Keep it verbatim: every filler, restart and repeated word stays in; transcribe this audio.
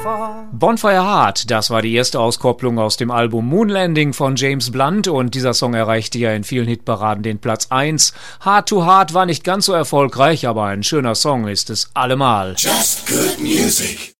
Bonfire Heart, das war die erste Auskopplung aus dem Album Moonlanding von James Blunt und dieser Song erreichte ja in vielen Hitparaden den Platz eins. Heart to Heart war nicht ganz so erfolgreich, aber ein schöner Song ist es allemal. Just good music.